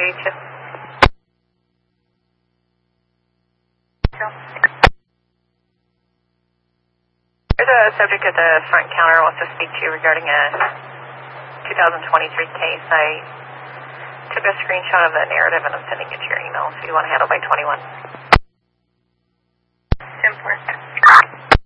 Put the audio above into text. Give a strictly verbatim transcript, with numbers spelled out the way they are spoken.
you too. There's a subject at the front counter wants to speak to you regarding a two thousand twenty-three case. I took a screenshot of the narrative and I'm sending it to your email, so you want to handle by twenty-one. ten four.